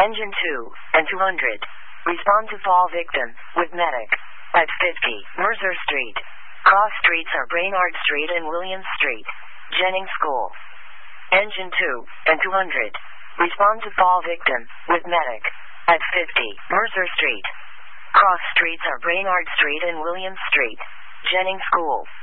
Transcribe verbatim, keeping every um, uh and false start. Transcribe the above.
Engine two and two hundred. Respond to fall victim with medic. At fifty, Mercer Street. Cross streets are Brainard Street and Williams Street. Jennings School. Engine two and two hundred. Respond to fall victim with medic. At fifty, Mercer Street. Cross streets are Brainard Street and Williams Street. Jennings School.